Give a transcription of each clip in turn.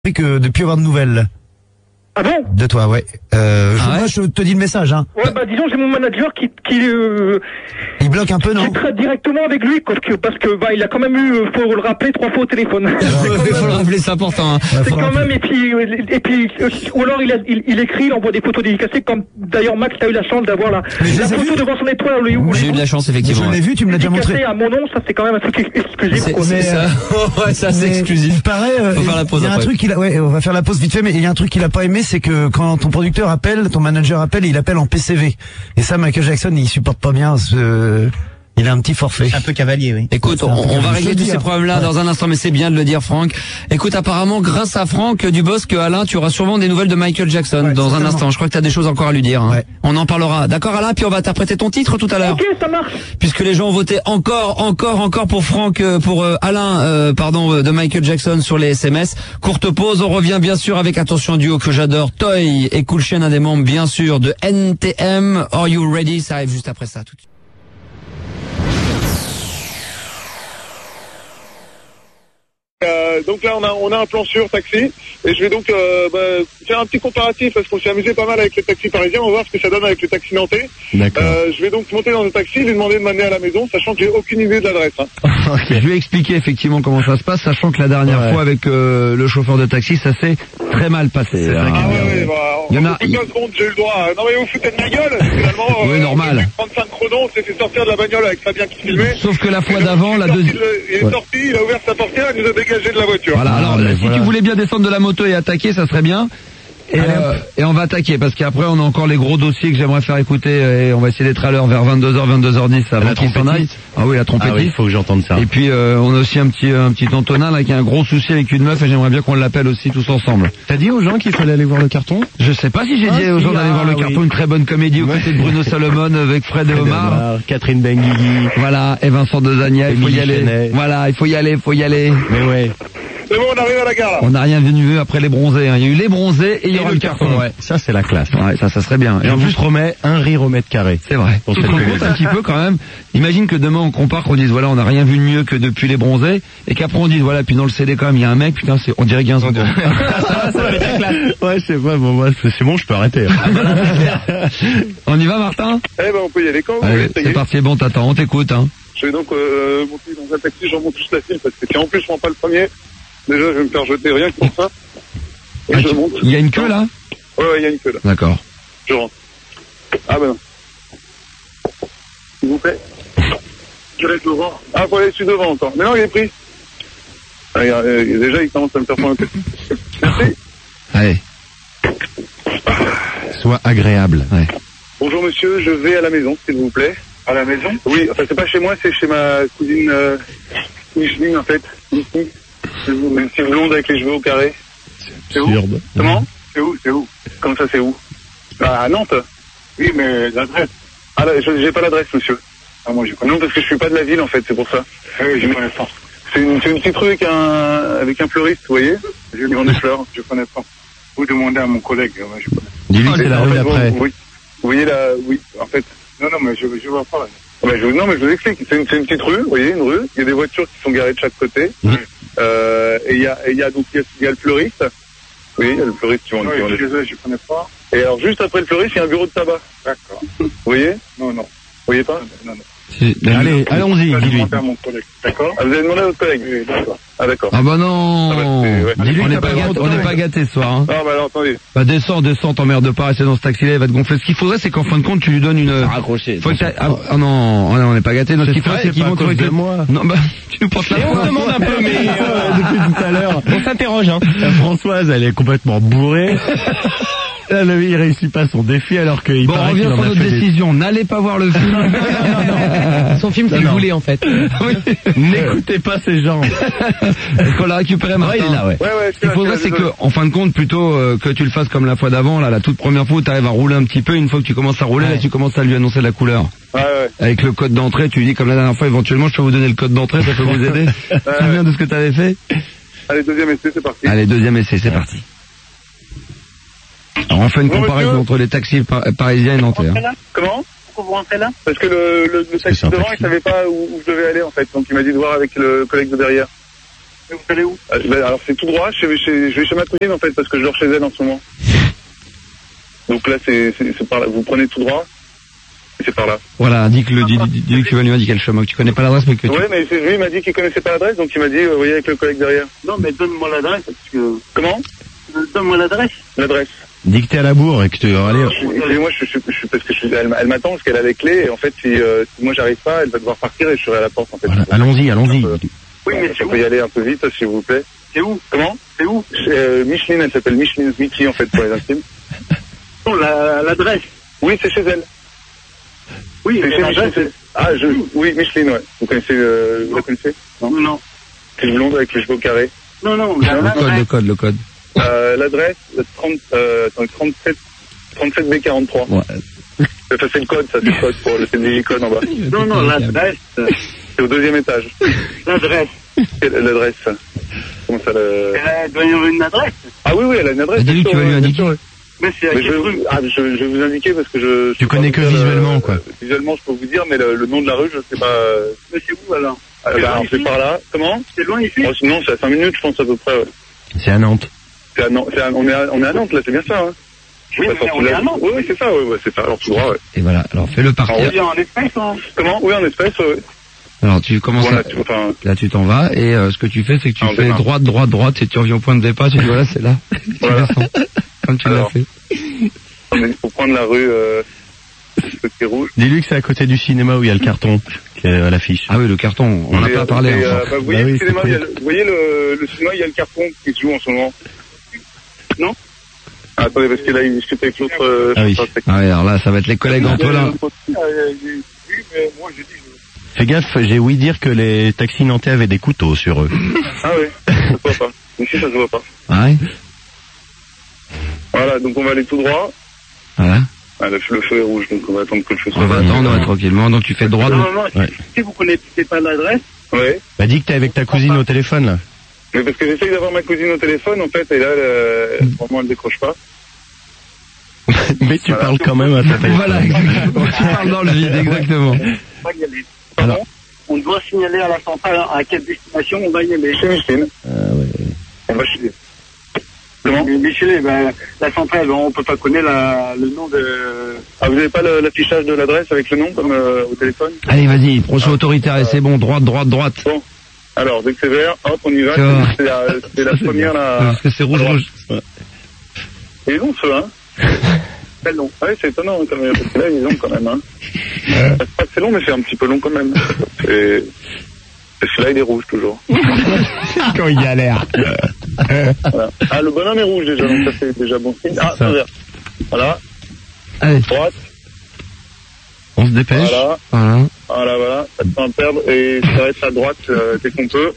que depuis avoir de nouvelles. Ah bon? De toi, ouais. Moi, je te dis le message, hein. Ouais, bah disons, j'ai mon manager qui il bloque un peu, non? qui traite directement avec lui, parce que bah il a quand même eu, faut le rappeler 3 fois au téléphone. Il faut le rappeler, c'est important. Hein. C'est quand même, et puis ou alors il écrit, il envoie des photos dédicacées, comme d'ailleurs Max a eu la chance d'avoir la photo devant son étoile. J'ai eu de la chance, effectivement. Je l'ai vu, tu me l'as déjà montré. À mon nom, ça c'est quand même un truc exclusif. C'est ça. Ouais, ça c'est exclusif. Il paraît, faut faire la pause il y a un truc on va faire la pause vite fait, mais il y a un truc qu'il a pas aimé, c'est que quand ton producteur appelle, ton manager appelle, il appelle en PCV. Et ça, Michael Jackson, il supporte pas bien il a un petit forfait. Un peu cavalier, oui. Écoute, on va régler tous ces problèmes-là dans un instant, mais c'est bien de le dire, Franck. Écoute, apparemment, grâce à Franck Dubosc, Alain, tu auras sûrement des nouvelles de Michael Jackson dans un instant. Je crois que tu as des choses encore à lui dire. Hein. Ouais. On en parlera. D'accord, Alain, puis on va interpréter ton titre tout à l'heure. Ok, ça marche. Puisque les gens ont voté encore pour Franck, pour Alain, de Michael Jackson sur les SMS. Courte pause, on revient bien sûr avec, attention, un duo que j'adore, Toy et Cool Chain, un des membres bien sûr de NTM. Are You Ready? Ça arrive juste après ça, tout de suite. Donc là on a un plan sur taxi et je vais donc faire un petit comparatif parce qu'on s'est amusé pas mal avec le taxi parisien. On va voir ce que ça donne avec le taxi nantais. D'accord. Je vais donc monter dans le taxi, lui demander de m'amener à la maison, sachant que j'ai aucune idée de l'adresse. Hein. Okay. Je vais expliquer effectivement comment ça se passe, sachant que la dernière fois avec le chauffeur de taxi, ça s'est très mal passé. Ah ouais, il y en a. En 15 secondes, j'ai eu le droit. Non mais vous foutez de ma gueule. Finalement, oui, normal. 35 chronos, on s'est fait sortir de la bagnole avec Fabien qui filmait. Sauf que la fois d'avant, la deuxième. Il est sorti, il a ouvert sa portière, il nous a dégagé de la voiture. Voilà, alors si tu voulais bien descendre de la moto et attaquer, ça serait bien. Et on va attaquer parce qu'après on a encore les gros dossiers que j'aimerais faire écouter et on va essayer d'être à l'heure vers 22h 10 avant qu'il s'en aille. Ah oui, la trompette. Ah oui, il faut que j'entende ça. Et puis on a aussi un petit Antonin là qui a un gros souci avec une meuf et j'aimerais bien qu'on l'appelle aussi tous ensemble. T'as dit aux gens qu'il fallait aller voir le carton? Je sais pas si j'ai dit aux gens d'aller voir le carton, une très bonne comédie aux côtés de Bruno Salomon avec Fred et Omar, Catherine Benguigui, voilà, et Vincent Dezania. Il faut y aller. Voilà, il faut y aller. Mais ouais. C'est bon, on arrive à la gare là. On n'a rien vu après les bronzés. Hein. Il y a eu les bronzés et il y aura le carton. Ouais, ça c'est la classe. Ouais, ça serait bien. Et en plus, promets un rire au mètre carré. C'est vrai. On se compte un petit peu quand même. Imagine que demain on compare, qu'on dise voilà, on n'a rien vu de mieux que depuis les bronzés, et qu'après on dise voilà, puis dans le CD quand même il y a un mec, putain, on dirait Gainsbourg. Ça va être la classe. Ouais, je sais pas, bon, moi, c'est bon, je peux arrêter. On y va, Martin? Eh ben, on peut y aller quand vous voulez. Allez, c'est parti, bon, t'attends, on t'écoute, hein. Je vais donc monter dans un taxi, j'en monte juste la file, parce que si en plus je prends pas le premier, déjà je vais me faire jeter rien que pour ça. Et je monte. Il y a une queue là? Ouais, il y a une queue là. D'accord. Je rentre. Ah ben non. S'il vous plaît. Je laisse devant. Ah, faut aller dessus devant encore. Mais non, il est pris. Ah, regarde, déjà il commence à me faire prendre un peu. Merci. Allez. Sois agréable. Ouais. Bonjour monsieur, je vais à la maison, s'il vous plaît. À la maison? Oui, enfin c'est pas chez moi, c'est chez ma cousine Micheline en fait. Ici. Une petite blonde avec les cheveux au carré. C'est où? Comment? C'est où? Comment ça c'est où? À Nantes. Oui, mais l'adresse. Ah là, j'ai pas l'adresse, monsieur. Ah moi j'ai pas. Non, parce que je suis pas de la ville en fait, c'est pour ça. Oui, je connais pas. C'est une petite rue avec un fleuriste, vous voyez? Je vends des fleurs, je connais pas. Vous demandez à mon collègue, moi je connais. Dis-lui que c'est la rue d'après. Oui. Vous voyez là, oui, en fait. Non, mais je vois pas. Non, mais je vous explique. C'est une petite rue, vous voyez, une rue. Il y a des voitures qui sont garées de chaque côté. Mmh. Et il y a le fleuriste. Oui, il y a le fleuriste qui vend des... Je connais pas. Et alors, juste après le fleuriste, il y a un bureau de tabac. D'accord. Vous voyez? Non. Vous voyez pas? Non. Allez, allons-y, dis-lui. D'accord. Ah, vous avez demandé à votre collègue? Oui, d'accord. Ah, d'accord. Ah bah non. Dis-lui on n'est pas gâtés ce soir, hein. Non, bah alors, attendez. Bah descends, t'emmerdes pas, rester dans ce taxi-là, il va te gonfler. Ce qu'il faudrait, c'est qu'en fin de compte, tu lui donnes une... Raccroché. Non, on n'est pas gâtés. Ce qu'il faudrait, c'est qu'il montre avec moi. Non, bah, tu nous portes la Et on demande un peu, mais depuis tout à l'heure. On s'interroge, hein. Françoise, elle est complètement bourrée. Il réussit pas son défi alors qu'il paraît qu'il en a fait. Bon, on revient sur notre décision. N'allez pas voir le film. Son film, c'est le boulet, en fait. Oui. N'écoutez pas ces gens. Est-ce qu'on l'a récupéré, Martin? Ouais, il est là, ouais. Ouais, Ce qu'il faudrait, c'est que, en fin de compte, plutôt que tu le fasses comme la fois d'avant, là, la toute première fois où tu arrives à rouler un petit peu, une fois que tu commences à rouler, là, tu commences à lui annoncer la couleur. Ouais. Avec le code d'entrée, tu lui dis comme la dernière fois, éventuellement, je peux vous donner le code d'entrée, ça peut vous aider. Tu te souviens de ce que tu avais fait? Allez, deuxième essai, c'est parti. Allez, deuxième essai, c'est parti. Alors on fait une comparaison entre les taxis parisiens et nantais. Hein. Comment? Pourquoi vous rentrez là? Parce que le taxi devant, il savait pas où je devais aller en fait, donc il m'a dit de voir avec le collègue de derrière. Vous allez où? Alors c'est tout droit, je vais chez ma cousine en fait, parce que je dors chez elle en ce moment. Donc là c'est par là, vous prenez tout droit, et c'est par là. Voilà, dis que tu vas lui indiquer le chemin, que tu connais pas l'adresse mais que tu... Ouais, mais lui il m'a dit qu'il connaissait pas l'adresse, donc il m'a dit, vous voyez avec le collègue derrière. Non mais donne-moi l'adresse, parce que... Comment? Donne-moi l'adresse. L'adresse. Dis que t'es à la bourre et que tu vas aller... Moi parce que elle m'attend parce qu'elle a les clés, et en fait si moi j'arrive pas, elle va devoir partir et je serai à la porte en fait. Voilà, allons-y. Oui, mais ça peut y aller un peu vite, s'il vous plaît. C'est où? Comment? C'est où? Micheline, elle s'appelle Micheline Mickey, en fait, pour les intimes. Non, l'adresse. Oui, c'est chez elle. Oui, c'est chez Micheline. Oui, Micheline, ouais. Vous connaissez, vous la connaissez? Non. C'est le blonde avec les cheveux carrés. Non. Le code. L'adresse, 37B43. Ouais. Ça, c'est le code, ça, c'est le code pour le digicode en bas. Non, l'adresse. C'est au 2e étage. L'adresse. Comment ça, elle doit y avoir une adresse. Ah oui, elle a une adresse. Dis-lui que tu vas lui indiquer. Mais c'est je vais vous indiquer parce que tu connais que visuellement, quoi. Visuellement, je peux vous dire, mais le nom de la rue, je sais pas. Mais c'est où, alors? Alors, c'est par là. Comment? C'est loin ici? Non, c'est à 5 minutes, je pense, à peu près, ouais. C'est à Nantes. On est à Nantes, là, c'est bien ça, hein. Oui, on est à Nantes. Oui, c'est ça, ouais, c'est ça, alors tout droit, ouais. Et voilà, alors fais-le partir. Oui, en espèce, hein. Comment? Oui, en espèce, ouais. Alors tu commences là tu t'en vas et ce que tu fais c'est que tu fais droite et tu reviens au point de départ, tu dis voilà c'est là. Voilà. Tu descends, comme tu l'as fait. Il faut prendre la rue côté rouge. Dis-lui que c'est à côté du cinéma où il y a le carton qui est à l'affiche. Ah oui, le carton, on n'a pas parlé. Vous voyez le cinéma, vous voyez le cinéma, il y a le carton qui se joue en ce moment. Non? Attendez, parce que là il discute avec l'autre. Ah oui, alors là ça va être les collègues entre là. Fais gaffe, j'ai ouï dire que les taxis nantais avaient des couteaux sur eux. Ah oui, ça se voit pas. Ici, ça se voit pas. Ah ouais? Voilà, donc on va aller tout droit. Voilà. Ah, le feu est rouge, donc on va attendre que le feu soit. On va attendre tranquillement, donc tu fais droit. Non, si vous connaissez pas l'adresse. Oui. Bah dis que t'es avec ta cousine au téléphone, là. Mais parce que j'essaye d'avoir ma cousine au téléphone, en fait, et là, vraiment, elle décroche pas. Mais tu parles quand même à ta téléphone. Voilà, exactement. Tu parles dans le vide, exactement. Alors, on doit signaler à la centrale à quelle destination on va y aller. Chez Micheline. On va chez... Comment? Micheline, la centrale, on peut pas connaître le nom de... Ah, vous n'avez pas l'affichage de l'adresse avec le nom comme au téléphone? Allez, vas-y, prochain autoritaire, et c'est bon, droite. Bon, alors, dès que c'est vert, hop, on y va. C'est la première, là. Parce que c'est rouge. Et long, ce feu, hein? C'est long. Ah oui, c'est étonnant quand même, parce que là, il est long quand même. Hein. C'est pas que c'est long, mais c'est un petit peu long quand même. Parce que là, il est rouge toujours. Quand il galère. Voilà. Ah, le bonhomme est rouge déjà, donc ça c'est déjà bon signe. Ah, c'est vert. Voilà. Allez. Droite. On se dépêche. Voilà. Ça te fait un perdre et ça reste à droite dès qu'on peut.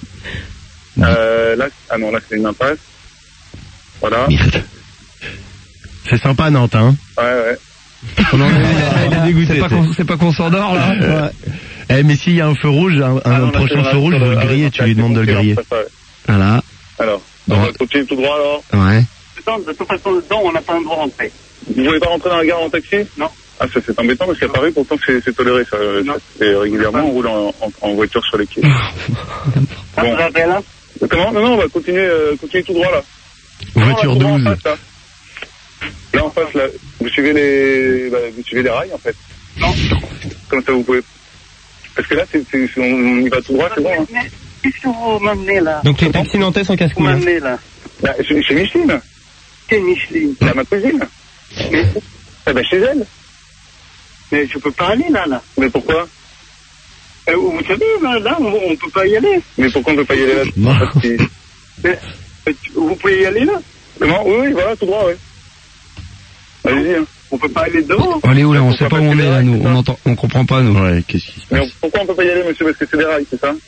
Là, c'est une impasse. Voilà. C'est sympa Nantes, hein? Ouais. Il est dégoûté. C'est pas qu'on s'endort là. Ouais. Mais s'il y a un feu rouge, un prochain feu rouge, vous le grillez, tu lui demandes de le griller. Voilà. Alors, on va continuer tout droit alors. Ouais. De toute façon, dedans, on n'a pas le droit d'entrer. Vous voulez pas rentrer dans la gare en taxi? Non. Ah, ça c'est embêtant parce qu'à Paris, pourtant c'est toléré ça. Et régulièrement, on roule en voiture sur les quais. Bon. Là comment? Non, on va continuer tout droit là. Voiture 12. Là en face, là, vous suivez les rails en fait. Non. Comme ça vous pouvez. Parce que là, on y va tout droit, c'est bon. Hein. Qu'est-ce que vous m'amenez là? Donc les taxis nantais sont casse-couilles. Vous m'amenez là? Chez Micheline. Chez Micheline. C'est ma cousine. Mais chez elle. Mais je peux pas aller là. Mais pourquoi? Vous savez, là, on peut pas y aller. Mais pourquoi on peut pas y aller là? Mais, vous pouvez y aller là? Comment? Oui, voilà, tout droit, oui. Allez-y, hein. On peut pas aller devant. On est où là? On sait pas où on est là, nous. On comprend pas, nous. Ouais, qu'est-ce qui se passe? Mais pourquoi on peut pas y aller, monsieur? Parce que c'est des rails, c'est ça?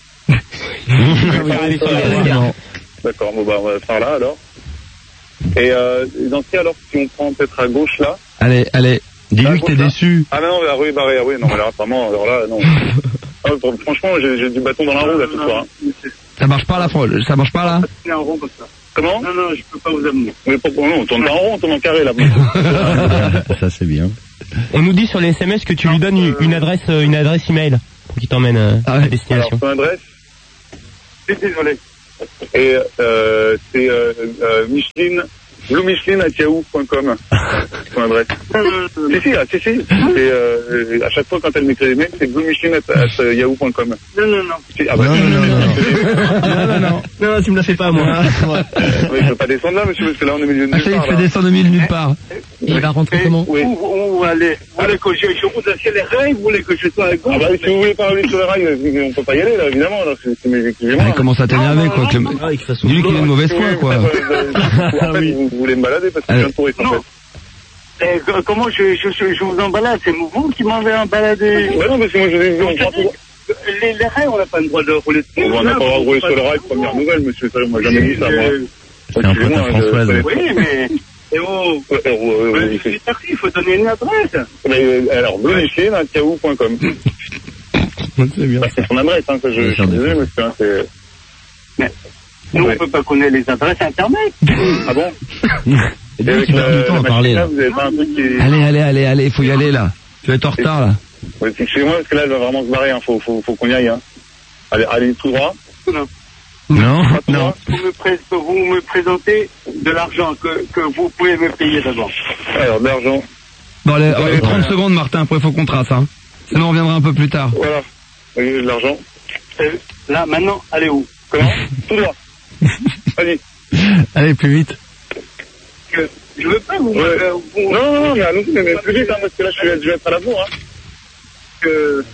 D'accord, bon bah on va faire là alors. Et dans ce cas alors, si on prend peut-être à gauche là. Allez. Dis-lui que t'es déçu. Ah non, la rue est barrée, oui, non, mais là, apparemment, alors là, non. Franchement, j'ai du bâton dans la roue là ce soir. Ça marche pas là, ça marche pas là? En rond comme ça. Comment? Non, je peux pas vous amener. Mais pourquoi non? On tourne pas en rond, on tourne en carré là. Ça c'est bien. On nous dit sur les SMS que tu lui donnes une adresse email pour qu'il t'emmène à destination. Alors, son adresse? Désolé. Et c'est Micheline, bluemichelin@yahoo.com. Son adresse. Si. Et à chaque fois quand elle m'écrit des mails, c'est bluemichelin@yahoo.com. Non. Si, ah bah, Non, tu me la fais pas, moi. Mais je peux pas descendre là, monsieur, parce que là on est au milieu de nulle Ça, il part. fait descendre au milieu de nulle part. Il va rentrer comment? Oui. Où allez? Vous voulez que je vous donne les rails? Vous voulez que je sois à gauche? Ah bah si vous voulez pas rouler sur les rails, on peut pas y aller là, évidemment. Alors, excusez-moi. Il commence à t'énerver, quoi. Dis-lui qu'il est de mauvaise foi, quoi. En fait, vous voulez me balader parce que je viens de touriste, en fait. Comment je vous embalade? C'est vous qui m'avez embaladé. Bah non, parce que moi je vous ai dit, on prend tout. Les rails, on n'a pas le droit de rouler dessus. On n'a pas le droit de rouler sur le rail, première nouvelle, monsieur. Ça, moi, jamais dit ça, moi. C'est un pote à Françoise. Oui, mais... je suis taxi, il faut donner une adresse. Alors, bluemichelin@yahoo.com. C'est bien. Bah, c'est son adresse, hein, ça, je suis désolé, monsieur, hein, c'est... Mais nous, on peut pas connaître les adresses internet. Ah bon? Et avec du temps à parler, là. Vous avez pas un truc qui... Allez, faut y aller, là. Tu vas être en retard, là. Ouais, excusez-moi, parce que là, elle va vraiment se barrer, hein. Faut qu'on y aille, hein. Allez, tout droit. Non. Vous me présentez de l'argent que vous pouvez me payer d'abord. Alors, de l'argent. Bon, allez, 30 secondes, Martin, après, faut qu'on trace, hein. Sinon, on reviendra un peu plus tard. Voilà. Oui, de l'argent. Là, maintenant, allez où? Comment? Tout droit. Vas-y. Allez, plus vite. Je veux pas vous... Non, mais allons-y, mais plus vite, hein, parce que là, je vais être à la bourre, hein.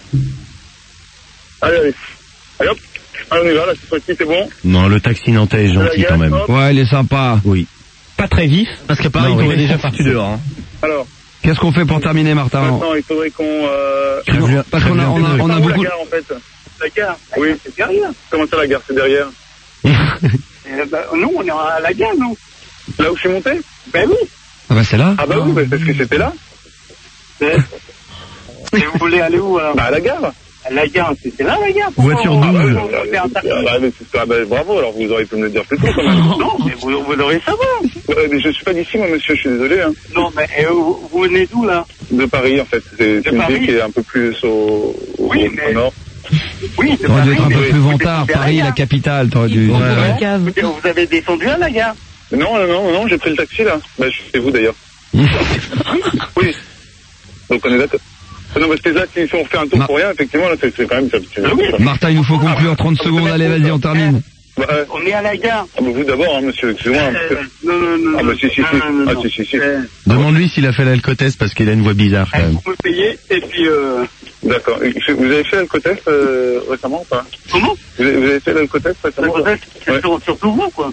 Allez. Allez, hop. Allez, on y va, là, cette fois-ci, c'est bon. Non, le taxi nantais est gentil quand même. Ouais, il est sympa. Oui. Pas très vif, parce qu'à Paris, Non, on oui. est déjà parti dehors. Hein. Alors, Qu'est-ce qu'on fait pour terminer, Martin? maintenant, il faudrait qu'on... Parce qu'on a Où beaucoup... la gare, en fait? La gare? Oui. C'est derrière. Comment ça, la gare? C'est derrière? Non, on est à la gare, non? Là où je suis monté? Ben oui. Ah bah, c'est là. Ah bah oui, bah, parce que c'était là. Et vous voulez aller où, alors? Bah, à la gare. La gare, c'est là, la gare. Voiture 12. Bravo, alors vous auriez pu me le dire plus tôt, quand même. Non, mais vous l'aurez savoir. Mais je suis pas d'ici, moi, monsieur, je suis désolé, hein. Non, mais vous venez d'où, là? De Paris, en fait. C'est une Paris ville qui est un peu plus au nord. Oui, c'est T'aurais dû être un peu mais plus vous vantard, descendez à Paris, la gare. capitale, t'aurais dû... Vous avez descendu à la gare? Non, j'ai pris le taxi, là. Bah, c'est vous, d'ailleurs. Oui. Donc, on est d'accord. Non, parce que là, si on fait un tour pour rien, effectivement, là, c'est quand même... Martin, il nous faut conclure, 30 secondes, allez, vas-y, on termine. On est à la gare. Ah, bah, vous d'abord, hein, monsieur, excusez-moi. Non. Ah, bah, si. Demande-lui s'il a fait l'alcotest parce qu'il a une voix bizarre, quand même. Vous me payez, et puis... D'accord. Vous avez fait l'alcotest récemment ou pas? Comment? Vous avez fait l'alcotest récemment? C'est surtout vous, quoi.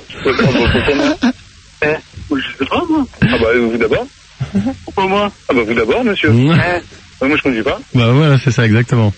Je sais pas, moi. Ah bah, vous d'abord? Pourquoi moi? Ah bah, vous d'abord, monsieur. Moi, je conduis pas. Bah voilà, c'est ça, exactement.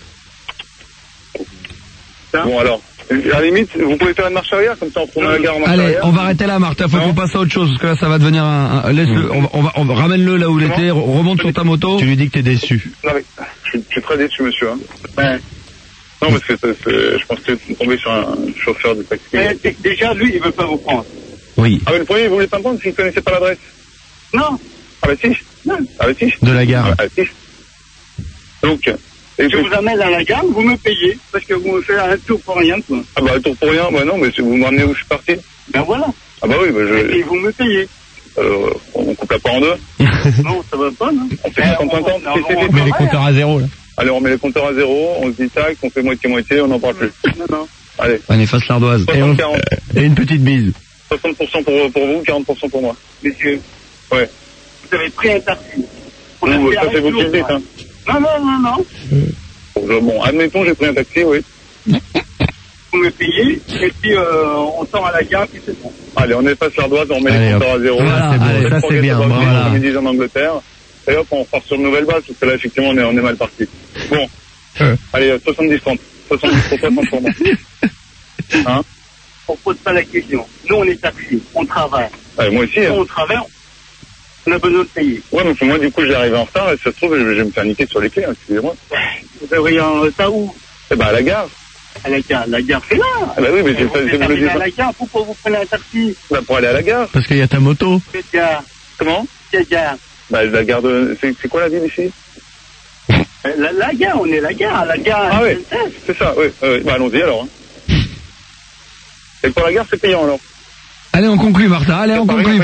Bon, alors, à la limite, vous pouvez faire une marche arrière, comme ça on retourne à la gare en marche Allez, arrière. on va arrêter là, Martin, faut qu'on passe à autre chose, parce que là, ça va devenir laisse-le, on va ramène-le là où il était, remonte sur ta moto. Tu lui dis que t'es déçu. Non, mais, je suis très déçu, monsieur, hein. Non, parce que je pense que vous tombez sur un chauffeur de taxi. Déjà, lui, il veut pas vous prendre. Oui. Ah, mais le premier, il voulait pas me prendre s'il connaissait pas l'adresse. Non. Ah, bah, si. Non. Ah, bah, si. De la gare. Ah, si. Donc, je vous amène à la gare, vous me payez, parce que vous me faites un tour pour rien, quoi. Ah, bah, un tour pour rien, bah non, mais si vous m'emmenez où je suis parti. Ben voilà. Ah, bah oui, bah Et vous me payez. on coupe la part en deux. Non, ça va pas, non. On fait 50-50. On met les compteurs à zéro, là. Allez, on met les compteurs à zéro, on se dit tac, on fait moitié-moitié, on n'en parle plus. Non. Allez. On efface l'ardoise. 60-40. Et une petite bise. 60% pour vous, 40% pour moi. Monsieur. Ouais. Vous avez pris un taxi. Non, ça c'est vous qui le dites, hein. Non. Bon, admettons, j'ai pris un taxi, oui. Vous me payez, et puis on sort à la gare, puis c'est bon. Allez, on efface l'ardoise, on met les compteurs à zéro. Voilà, c'est bon, ça c'est bien. Voilà. Comme ils disent en Angleterre. Et hop, on repart sur une nouvelle base, parce que là, effectivement, on est mal parti. Bon. Allez, 70-30. 70 pour toi, 30 pour moi. Hein? On pose pas la question. Nous, on est taxi, on travaille. Allez, moi aussi, hein. Nous, on travaille, on a besoin de payer. Ouais, donc moi, du coup, j'ai arrivé en retard, et ça se trouve, je vais me faire niquer sur les clés, hein, excusez-moi. Vous avez en retard où? Eh ben, à la gare. À la gare, c'est là. Ah bah oui, mais vous êtes arrivé à la gare, pourquoi vous prenez un taxi? Bah, pour aller à la gare. Parce qu'il y a ta moto. Quelle gare? Comment? Quelle gare? Bah, la gare de... C'est quoi la ville ici? La gare, on est la gare, Ah oui, c'est ça, oui. Bah, allons-y alors. Hein. Et pour la gare, c'est payant alors. Allez, on conclut, Martin. Allez, on conclut.